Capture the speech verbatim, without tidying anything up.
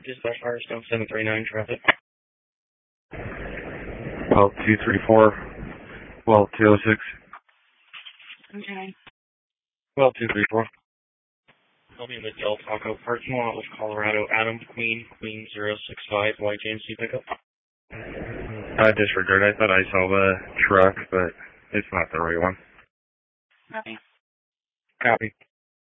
Dispatch Firestone seven three nine traffic. Well, two three four. Well, two oh six. Okay. Well, two three four. I'll be in the Del Taco parking lot with Colorado Adam Queen, Queen zero six five, Y J M C pickup. I disregard. I thought I saw the truck, but it's not the right one. Copy. Copy.